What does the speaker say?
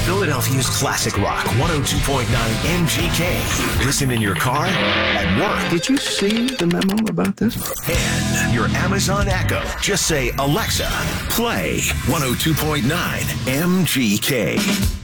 Philadelphia's classic rock, 102.9 MGK. Listen in your car, at work. Did you see the memo about this? And your Amazon Echo. Just say, Alexa, play 102.9 MGK.